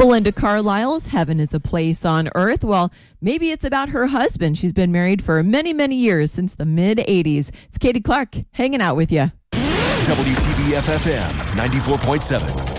Belinda Carlisle's Heaven is a Place on Earth. Well, maybe it's about her husband. She's been married for many, many years, since the mid-'80s. It's Katie Clark hanging out with you. WTBF FM 94.7.